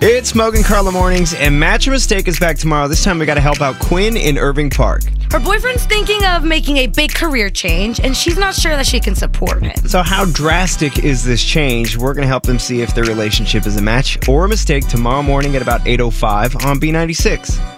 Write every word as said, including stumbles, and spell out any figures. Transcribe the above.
It's Mogan Carla Mornings, and Match or Mistake is back tomorrow. This time we got to help out Quinn in Irving Park. Her boyfriend's thinking of making a big career change, and she's not sure that she can support it. So how drastic is this change? We're going to help them see if their relationship is a match or a mistake tomorrow morning at about eight oh five on B ninety-six.